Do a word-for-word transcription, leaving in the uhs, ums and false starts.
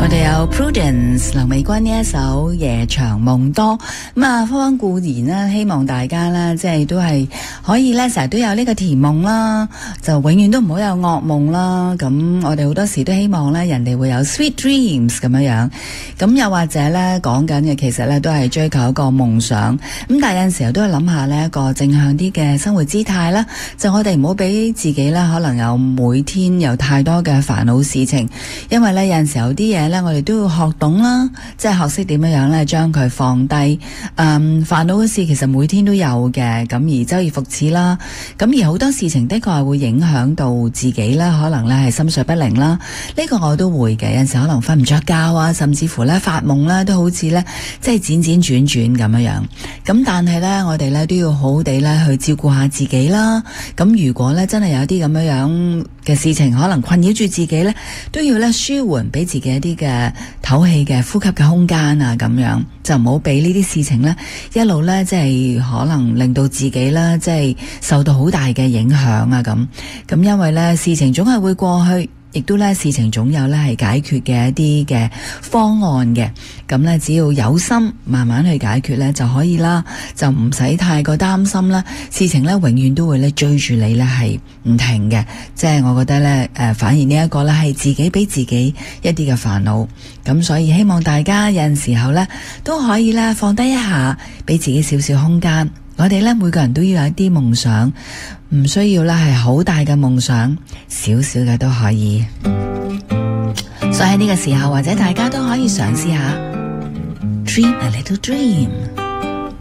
我哋有 Prudence 劉美君呢一首夜長夢多，咁啊方方固然啦，希望大家啦即係都係可以咧成日都有呢個甜夢啦，就永遠都唔好有噩夢啦。咁我哋好多時都希望咧人哋會有 sweet dreams 咁樣樣，咁又或者咧講緊嘅其實咧都係追求一個夢想，咁但係有陣時候都係諗下呢一個正向啲嘅生活姿態啦，就我哋唔好俾自己咧可能有每天有太多嘅煩惱事情，因為咧有陣時候啲嘢我哋都要學懂啦，即係學識點樣樣咧，將佢放低。嗯，煩惱嘅事其實每天都有嘅，咁而周而復始啦。咁而好多事情的確係會影響到自己啦，可能咧係心緒不寧啦。呢個我都會嘅，有陣時可能瞓唔着覺啊，甚至乎咧發夢咧都好似咧即係輾轉轉轉咁樣樣。咁但係咧，我哋咧都要好好地咧去照顧下自己啦。咁如果咧真係有啲咁樣樣嘅事情，可能困擾住自己咧，都要咧舒緩，俾自己一啲嘅唞氣嘅呼吸嘅空間啊，咁樣就唔好俾呢啲事情呢一路呢，即係可能令到自己啦，即係受到好大嘅影響啊，咁咁因為呢事情總係會過去，亦都呢事情總有呢係解決嘅一啲嘅方案嘅，咁呢只要有心慢慢去解決呢就可以啦，就唔使太過擔心啦。事情呢永遠都會呢追住你呢係唔停嘅，即係我覺得呢，誒，反而呢一個呢係自己俾自己一啲嘅煩惱，咁所以希望大家有陣時候呢都可以呢放低一下，俾自己少少空間。我哋呢每個人都要有一啲夢想，唔需要呢係好大嘅夢想，少少嘅都可以。所以喺呢個時候，或者大家都可以嘗試下 Dream a little dream。